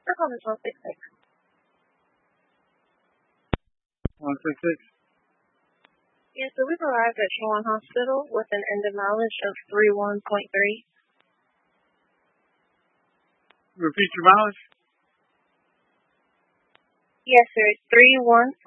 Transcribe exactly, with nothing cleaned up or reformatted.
Performance one six six. one six six. Yes, so we've arrived at Shawan Hospital with an end of mileage of three one point three. Repeat your mileage. Yes, sir. three one